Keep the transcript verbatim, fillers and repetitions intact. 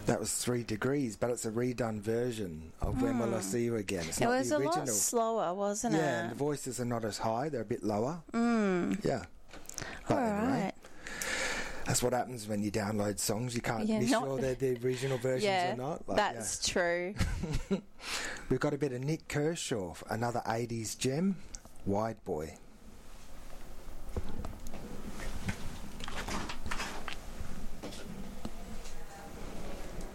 That was Three Degrees, but it's a redone version of mm. When Will I See You Again. It's it not was the a original. lot slower, wasn't yeah, it? Yeah, and the voices are not as high. They're a bit lower. Mm. Yeah. But All anyway, right. that's what happens when you download songs. You can't Yeah, be not- sure they're the original versions yeah, or not. Like, that's yeah. true. We've got a bit of Nick Kershaw, another eighties gem, Wide Boy.